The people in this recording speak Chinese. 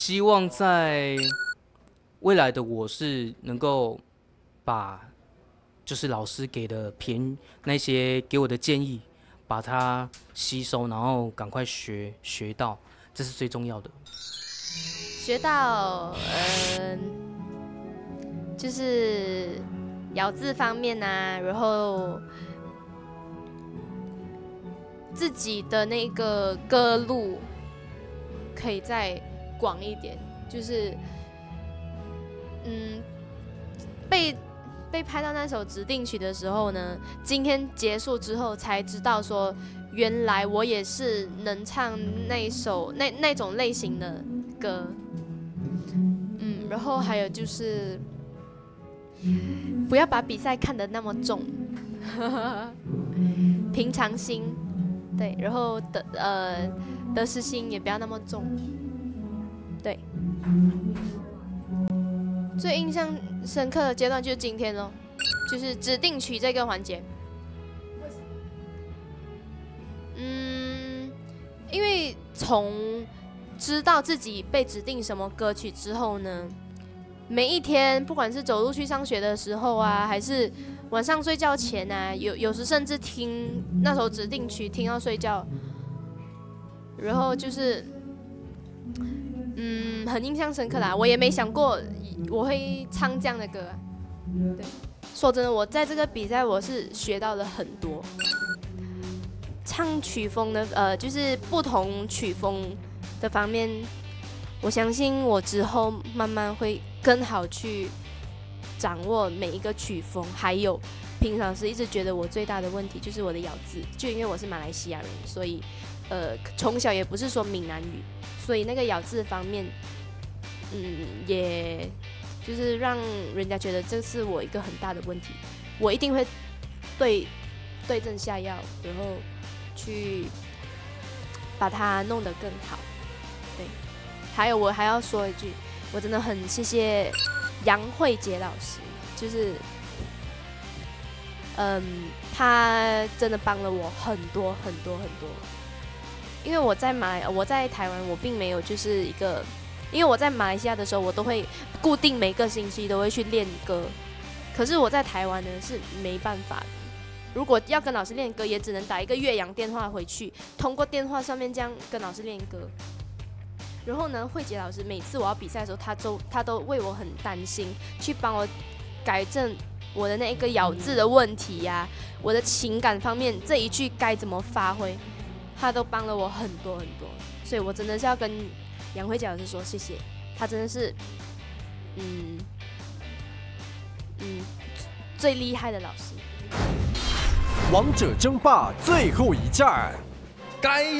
希望在未来的我是能够把就是老师给的那些给我的建议，把它吸收，然后赶快学到，这是最重要的。 学到，就是咬字方面啊，然后自己的那个歌路可以再广一点，就是被拍到那首指定曲的时候呢，今天结束之后才知道说，原来我也是能唱那一首那种类型的歌。然后还有就是不要把比赛看得那么重，平常心，对，然后得失心也不要那么重，对。最印象深刻的阶段就是今天咯，就是指定曲这个环节。因为从知道自己被指定什么歌曲之后呢，每一天不管是走路去上学的时候啊，还是晚上睡觉前啊，有时甚至听那首指定曲听到睡觉，然后就是很印象深刻啦。我也没想过我会唱这样的歌啊。对，说真的，我在这个比赛我是学到了很多。唱曲风的就是不同曲风的方面，我相信我之后慢慢会更好去掌握每一个曲风。还有平常是一直觉得我最大的问题就是我的咬字，就因为我是马来西亚人，所以从小也不是说闽南语，所以那个咬字方面也就是让人家觉得这是我一个很大的问题。我一定会对症下药，然后去把它弄得更好。对，还有我还要说一句，我真的很谢谢杨慧杰老师，就是他真的帮了我很多很多很多。因为我在台湾，我并没有就是一个，因为我在马来西亚的时候，我都会固定每个星期都会去练歌，可是我在台湾呢是没办法的。如果要跟老师练歌，也只能打一个越洋电话回去，通过电话上面这样跟老师练歌。然后呢，慧杰老师每次我要比赛的时候，他都为我很担心，去帮我改正我的那个咬字的问题呀，我的情感方面这一句该怎么发挥，他都帮了我很多很多。所以我真的是要跟杨慧杰老师说谢谢，他真的是最厉害的老师。 王者争霸最后一战，该